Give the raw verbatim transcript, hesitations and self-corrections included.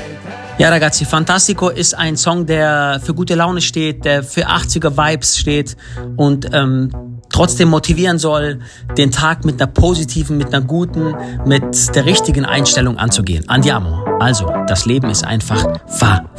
Ja, ragazzi, Fantastico ist ein Song, der für gute Laune steht, der für achtziger-Vibes steht und ähm, trotzdem motivieren soll, den Tag mit einer positiven, mit einer guten, mit der richtigen Einstellung anzugehen. Andiamo. Also, das Leben ist einfach fa